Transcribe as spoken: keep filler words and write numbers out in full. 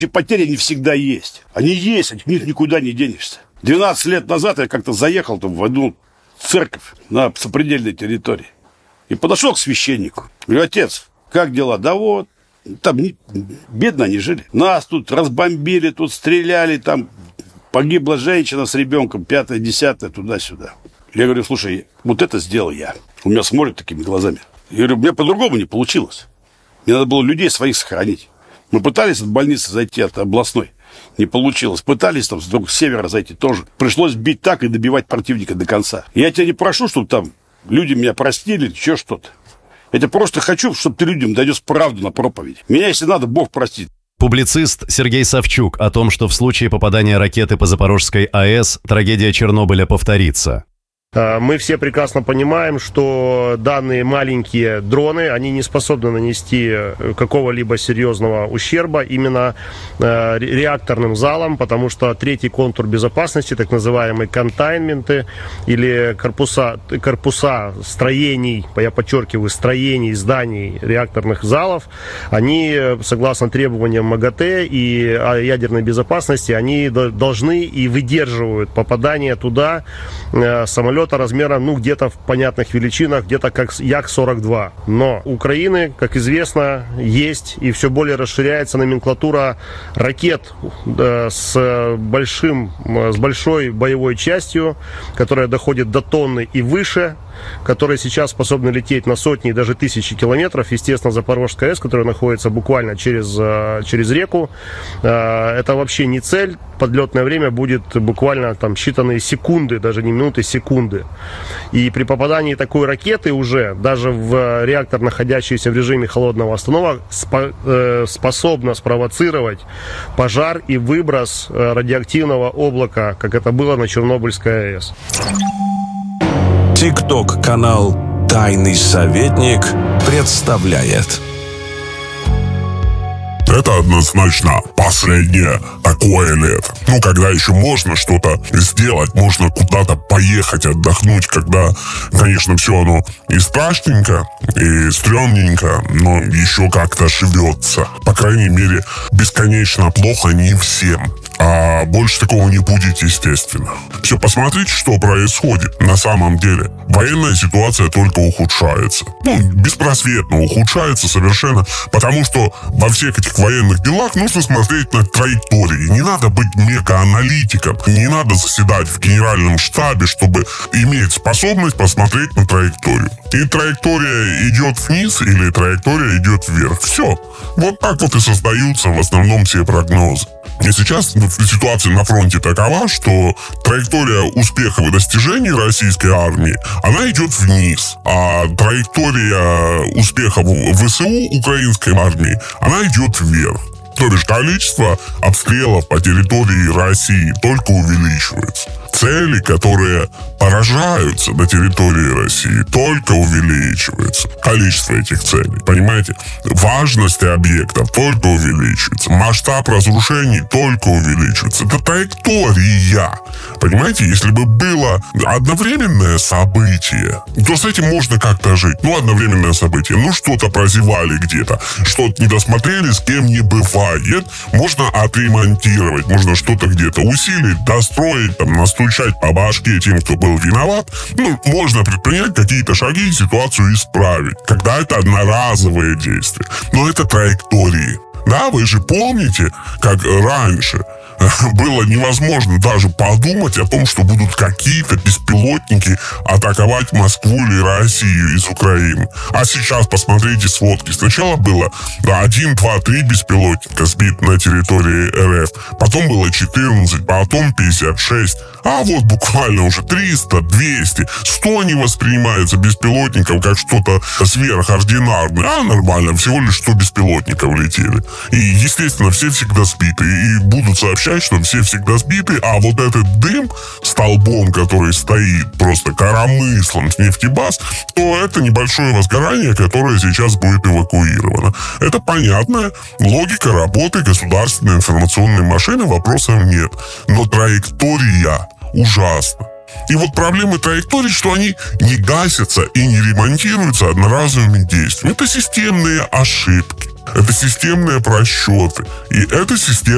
И потери не всегда есть. Они есть, от них никуда не денешься. двенадцать лет назад я как-то заехал там в одну церковь на сопредельной территории. И подошел к священнику. Говорю: отец, как дела? Да вот, там не, бедно они жили. Нас тут разбомбили, тут стреляли, там погибла женщина с ребенком, пятое, десятое, туда-сюда. Я говорю: слушай, вот это сделал я. У меня смотрят такими глазами. Я говорю: у меня по-другому не получилось. Мне надо было людей своих сохранить. Мы пытались от больницы зайти, от областной. Не получилось. Пытались там с севера зайти тоже. Пришлось бить так и добивать противника до конца. Я тебя не прошу, чтобы там люди меня простили, еще что-то. Я тебя просто хочу, чтобы ты людям донес правду на проповедь. Меня, если надо, Бог простит. Публицист Сергей Савчук о том, что в случае попадания ракеты по Запорожской АЭС трагедия Чернобыля повторится. Мы все прекрасно понимаем, что данные маленькие дроны, они не способны нанести какого-либо серьезного ущерба именно реакторным залам, потому что третий контур безопасности, так называемые контайнменты или корпуса, корпуса строений, я подчеркиваю, строений, зданий реакторных залов, они, согласно требованиям МАГАТЭ и ядерной безопасности, они должны и выдерживают попадание туда самолета размера, ну, где-то в понятных величинах, где-то как Як сорок два. Но у Украины, как известно, есть и все более расширяется номенклатура ракет э, с большим, с большой боевой частью, которая доходит до тонны и выше, которые сейчас способны лететь на сотни и даже тысячи километров. Естественно, Запорожская АЭС, которая находится буквально через, через реку, это вообще не цель. Подлетное время будет буквально там считанные секунды, даже не минуты, секунды. И при попадании такой ракеты уже, даже в реактор, находящийся в режиме холодного остановок, способна спровоцировать пожар и выброс радиоактивного облака, как это было на Чернобыльской АЭС. ТикТок-канал «Тайный советник» представляет. Это однозначно последнее такое лето. Ну, когда еще можно что-то сделать, можно куда-то поехать, отдохнуть, когда, конечно, все оно и страшненько, и стрёмненько, но еще как-то живется. По крайней мере, бесконечно плохо не всем. А больше такого не будет, естественно. Все, посмотрите, что происходит на самом деле. Военная ситуация только ухудшается. Ну, беспросветно ухудшается совершенно, потому что во всех этих военных делах нужно смотреть на траектории. Не надо быть мега-аналитиком, не надо заседать в генеральном штабе, чтобы иметь способность посмотреть на траекторию. И траектория идет вниз или траектория идет вверх. Все. Вот так вот и создаются в основном все прогнозы. И сейчас ну, ситуация на фронте такова, что траектория успехов и достижений российской армии, она идет вниз. А траектория успехов ВСУ украинской армии, она идет вверх. То бишь количество обстрелов по территории России только увеличивается. Цели, которые поражаются на территории России, только увеличиваются. Количество этих целей, понимаете? Важность объектов только увеличивается. Масштаб разрушений только увеличивается. Это траектория. Понимаете, если бы было одновременное событие, то с этим можно как-то жить. Ну, одновременное событие. Ну, что-то прозевали где-то, что-то не досмотрели, с кем не бывает. Можно отремонтировать, можно что-то где-то усилить, достроить, там, настучать по башке тем, кто был виноват. Ну, можно предпринять какие-то шаги и ситуацию исправить, когда это одноразовые действия. Но это траектории. Да, вы же помните, как раньше было невозможно даже подумать о том, что будут какие-то беспилотники атаковать Москву или Россию из Украины. А сейчас посмотрите сводки. Сначала было один, два, три беспилотника сбит на территории РФ. Потом было четырнадцать, потом пятьдесят шесть. А вот буквально уже триста, двести, сто не воспринимается беспилотников как что-то сверхординарное. А нормально, всего лишь сто беспилотников летели. И, естественно, все всегда сбиты. И будут сообщать, что все всегда сбиты, а вот этот дым столбом, который стоит просто коромыслом с нефтебаз, то это небольшое возгорание, которое сейчас будет эвакуировано. Это понятная логика работы государственной информационной машины, вопросов нет. Но траектория ужасна. И вот проблемы траекторий, что они не гасятся и не ремонтируются одноразовыми действиями. Это системные ошибки, это системные просчеты. И это система